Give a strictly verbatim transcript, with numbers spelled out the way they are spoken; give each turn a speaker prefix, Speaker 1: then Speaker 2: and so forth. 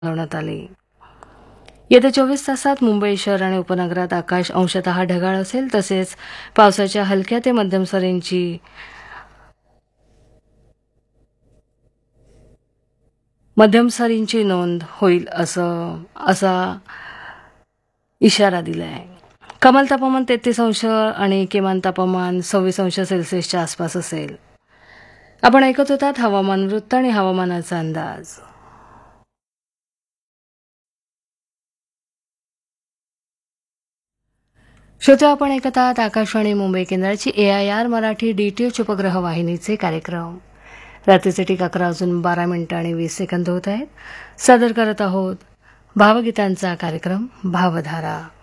Speaker 1: नोंदवण्यात आली. येत्या चोवीस तासात मुंबई शहर आणि उपनगरात आकाश अंशतः ढगाळ असेल, तसेच पावसाच्या हलक्या ते मध्यम सरींची मध्यम सरींची नोंद होईल असं असा इशारा दिला आहे. कमाल तापमान तेहतीस अंश आणि किमान तापमान सव्वीस अंश सेल्सिअसच्या आसपास असेल. आपण ऐकत होतात हवामान वृत्त आणि हवामानाचा अंदाज. श्रोते, आपण ऐकत आहात आकाशवाणी मुंबई केंद्राची ए आय आर मराठी डीटीएच उपग्रह वाहिनीचे कार्यक्रम. रात्रीचे ठीक अकरा वाजून बारा मिनिटं आणि वीस सेकंद होत आहेत. सादर करत आहोत भावगीतांचा कार्यक्रम भावधारा.